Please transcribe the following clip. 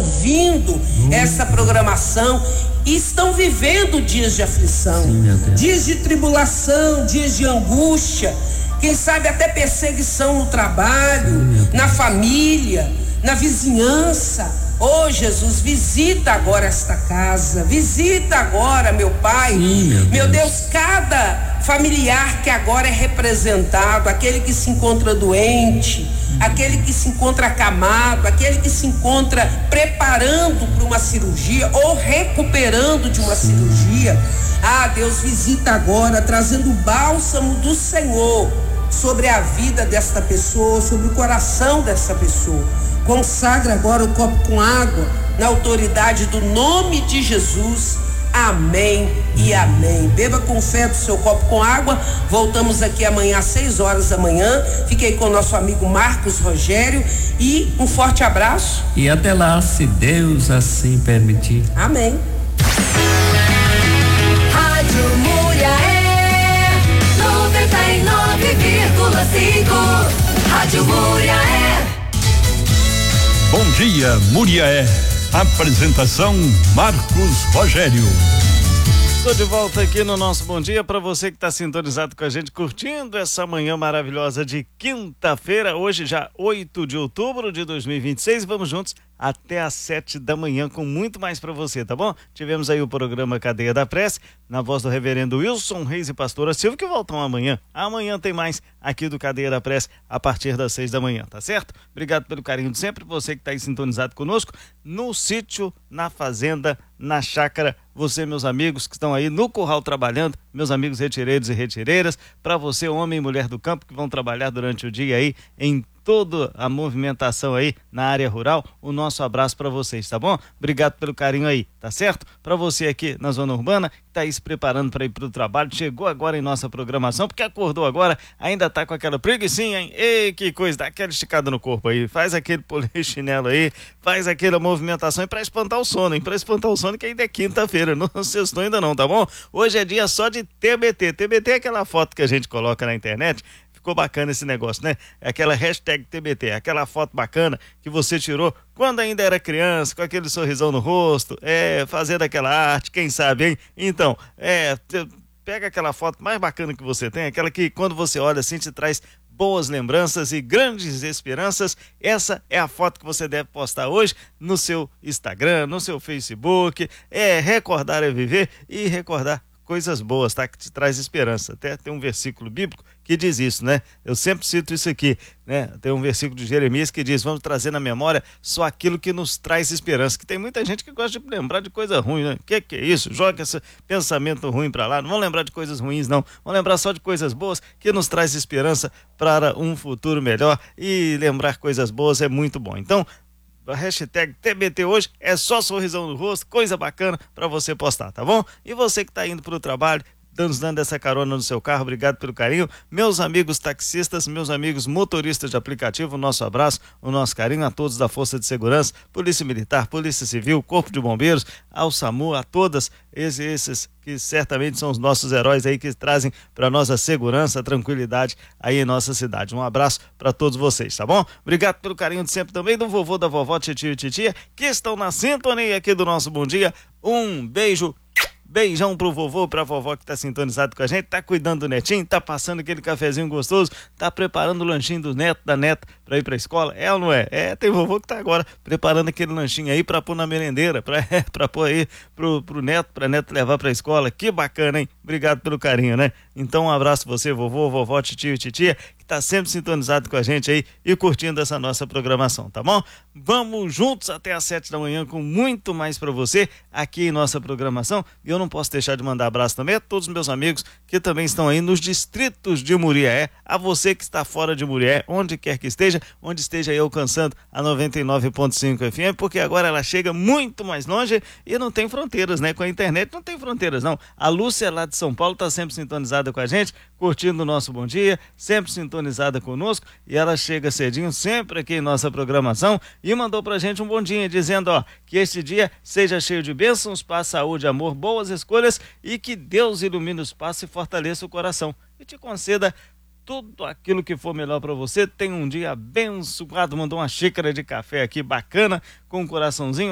ouvindo essa programação e estão vivendo dias de aflição, dias de tribulação, dias de angústia, quem sabe até perseguição no trabalho, na família, na vizinhança. Oh, Jesus, visita agora esta casa, visita agora, meu Pai, meu Deus, cada familiar que agora é representado, aquele que se encontra doente, aquele que se encontra acamado, aquele que se encontra preparando para uma cirurgia ou recuperando de uma cirurgia. Ah, Deus, visita agora, trazendo o bálsamo do Senhor sobre a vida desta pessoa, sobre o coração dessa pessoa. Consagra agora o copo com água na autoridade do nome de Jesus. Amém e amém. Beba com fé do seu copo com água. Voltamos aqui amanhã às 6 horas da manhã. Fiquei com o nosso amigo Marcos Rogério e um forte abraço. E até lá, se Deus assim permitir. Amém. Rádio Muriaé 99,5. Rádio Muriaé. Bom dia, Muriaé. Apresentação Marcos Rogério. Estou de volta aqui no nosso Bom Dia para você que está sintonizado com a gente, curtindo essa manhã maravilhosa de quinta-feira, hoje já 8 de outubro de 2026. Vamos juntos até às 7 da manhã com muito mais para você, tá bom? Tivemos aí o programa Cadeia da Prece, na voz do reverendo Wilson Reis e pastora Silvia, que voltam amanhã. Amanhã tem mais aqui do Cadeia da Prece a partir das 6 da manhã, tá certo? Obrigado pelo carinho de sempre, você que está aí sintonizado conosco, no sítio, na fazenda, na chácara, você, meus amigos que estão aí no curral trabalhando, meus amigos retireiros e retireiras, para você, homem e mulher do campo, que vão trabalhar durante o dia aí em toda a movimentação aí na área rural, o nosso abraço para vocês, tá bom? Obrigado pelo carinho aí, tá certo? Para você aqui na zona urbana, que tá aí se preparando para ir pro trabalho, chegou agora em nossa programação, porque acordou agora, ainda tá com aquela preguicinha, hein? Ei, que coisa, dá aquela esticada no corpo aí, faz aquele polichinelo aí, faz aquela movimentação para espantar o sono, hein? Para espantar o sono, que ainda é quinta-feira, não sextou ainda não, tá bom? Hoje é dia só de TBT. TBT é aquela foto que a gente coloca na internet. Ficou bacana esse negócio, né? É aquela hashtag TBT, aquela foto bacana que você tirou quando ainda era criança, com aquele sorrisão no rosto, fazendo aquela arte, quem sabe, hein? Então, pega aquela foto mais bacana que você tem, aquela que quando você olha assim te traz boas lembranças e grandes esperanças. Essa é a foto que você deve postar hoje no seu Instagram, no seu Facebook. Recordar é viver e recordar coisas boas, tá? Que te traz esperança. Até tem um versículo bíblico que diz isso, né? Eu sempre cito isso aqui, né? Tem um versículo de Jeremias que diz: vamos trazer na memória só aquilo que nos traz esperança. Que tem muita gente que gosta de lembrar de coisa ruim, né? Que é isso? Joga esse pensamento ruim pra lá. Não vão lembrar de coisas ruins, não. Vão lembrar só de coisas boas que nos traz esperança para um futuro melhor. E lembrar coisas boas é muito bom. Então, a hashtag TBT hoje é só sorrisão no rosto, coisa bacana para você postar, tá bom? E você que tá indo pro trabalho, dando essa carona no seu carro, obrigado pelo carinho. Meus amigos taxistas, meus amigos motoristas de aplicativo, o nosso abraço, o nosso carinho a todos da Força de Segurança, Polícia Militar, Polícia Civil, Corpo de Bombeiros, ao SAMU, a todas esses que certamente são os nossos heróis aí que trazem para nós a segurança, a tranquilidade aí em nossa cidade. Um abraço para todos vocês, tá bom? Obrigado pelo carinho de sempre também do vovô, da vovó, titio e titia, que estão na sintonia aqui do nosso Bom Dia. Um beijo. Beijão pro vovô, pra vovó que tá sintonizado com a gente, tá cuidando do netinho, tá passando aquele cafezinho gostoso, tá preparando o lanchinho do neto, da neta, pra ir pra escola, ou não é? Tem vovô que tá agora preparando aquele lanchinho aí pra pôr na merendeira, pra pôr aí pro neto, pra neto levar pra escola. Que bacana, hein? Obrigado pelo carinho, né? Então um abraço pra você, vovô, vovó, titio e titia, que tá sempre sintonizado com a gente aí e curtindo essa nossa programação, tá bom? Vamos juntos até às 7 da manhã com muito mais pra você aqui em nossa programação. E eu não posso deixar de mandar abraço também a todos os meus amigos que também estão aí nos distritos de Muriaé, a você que está fora de Muriaé, onde quer que esteja, onde esteja aí alcançando a 99.5 FM, porque agora ela chega muito mais longe e não tem fronteiras, né? Com a internet não tem fronteiras, não. A Lúcia lá de São Paulo tá sempre sintonizada com a gente, curtindo o nosso Bom Dia, sempre sintonizada conosco, e ela chega cedinho sempre aqui em nossa programação e mandou pra gente um bom dia, dizendo, que este dia seja cheio de bênçãos, paz, saúde, amor, boas escolhas e que Deus ilumine os passos e fortaleça o coração e te conceda tudo aquilo que for melhor para você. Tenha um dia abençoado. Mandou uma xícara de café aqui bacana com um coraçãozinho.